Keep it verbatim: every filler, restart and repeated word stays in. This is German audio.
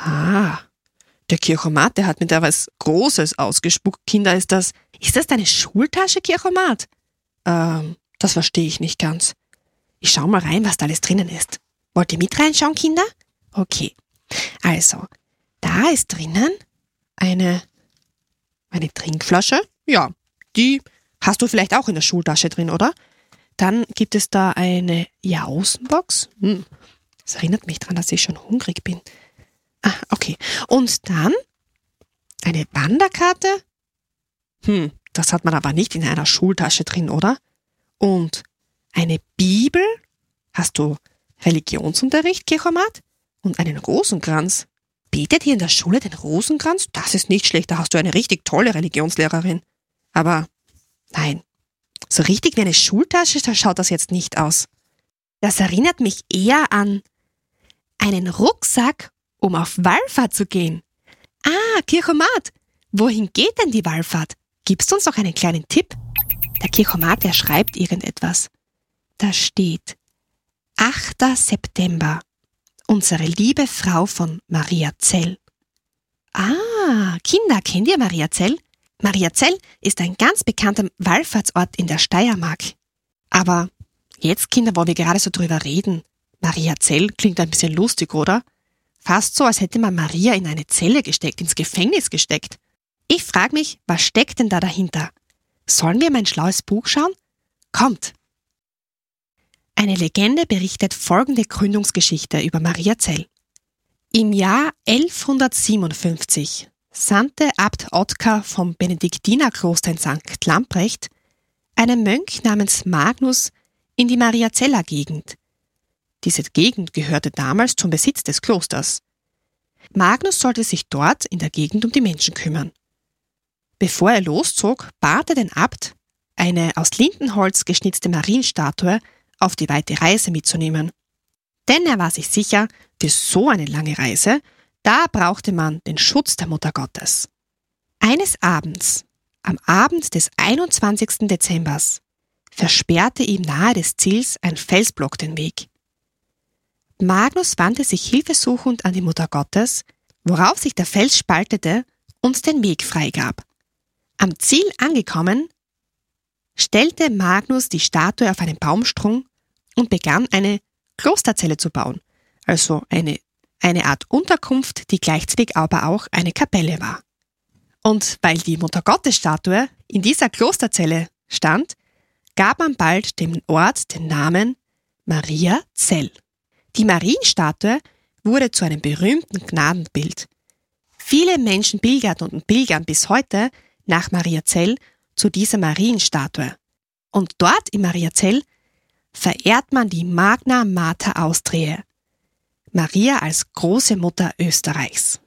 Ah, der Kirchomat, der hat mir da was Großes ausgespuckt. Kinder, ist das, ist das deine Schultasche, Kirchomat? Ähm, das verstehe ich nicht ganz. Ich schau mal rein, was da alles drinnen ist. Wollt ihr mit reinschauen, Kinder? Okay. Also, da ist drinnen eine, eine Trinkflasche. Ja, die hast du vielleicht auch in der Schultasche drin, oder? Dann gibt es da eine Jausenbox. Hm, das erinnert mich daran, dass ich schon hungrig bin. Ah, okay. Und dann eine Wanderkarte. Hm, das hat man aber nicht in einer Schultasche drin, oder? Und eine Bibel. Hast du Religionsunterricht, Kirchomat? Und einen Rosenkranz. Betet ihr in der Schule den Rosenkranz? Das ist nicht schlecht, da hast du eine richtig tolle Religionslehrerin. Aber nein, so richtig wie eine Schultasche, da schaut das jetzt nicht aus. Das erinnert mich eher an einen Rucksack, um auf Wallfahrt zu gehen. Ah, Kirchomat, wohin geht denn die Wallfahrt? Gibst du uns noch einen kleinen Tipp? Der Kirchomat, der schreibt irgendetwas. Da steht achter September, unsere liebe Frau von Mariazell. Ah, Kinder, kennt ihr Mariazell? Mariazell ist ein ganz bekannter Wallfahrtsort in der Steiermark. Aber jetzt, Kinder, wo wir gerade so drüber reden, Mariazell klingt ein bisschen lustig, oder? Fast so, als hätte man Maria in eine Zelle gesteckt, ins Gefängnis gesteckt. Ich frage mich, was steckt denn da dahinter? Sollen wir mein schlaues Buch schauen? Kommt! Eine Legende berichtet folgende Gründungsgeschichte über Mariazell. Im Jahr elfhundertsiebenundfünfzig sandte Abt Ottkar vom Benediktinerkloster in Sankt Lamprecht einen Mönch namens Magnus in die Mariazeller Gegend. Diese Gegend gehörte damals zum Besitz des Klosters. Magnus sollte sich dort in der Gegend um die Menschen kümmern. Bevor er loszog, bat er den Abt, eine aus Lindenholz geschnitzte Marienstatue auf die weite Reise mitzunehmen. Denn er war sich sicher, für so eine lange Reise, da brauchte man den Schutz der Mutter Gottes. Eines Abends, am Abend des einundzwanzigsten Dezember, versperrte ihm nahe des Ziels ein Felsblock den Weg. Magnus wandte sich hilfesuchend an die Mutter Gottes, worauf sich der Fels spaltete und den Weg freigab. Am Ziel angekommen, stellte Magnus die Statue auf einen Baumstrunk und begann eine Klosterzelle zu bauen, also eine, eine Art Unterkunft, die gleichzeitig aber auch eine Kapelle war. Und weil die Muttergottes-Statue in dieser Klosterzelle stand, gab man bald dem Ort den Namen Mariazell. Die Marienstatue wurde zu einem berühmten Gnadenbild. Viele Menschen pilgerten und pilgern bis heute nach Mariazell zu dieser Marienstatue. Und dort in Mariazell verehrt man die Magna Mater Austriae, Maria als große Mutter Österreichs.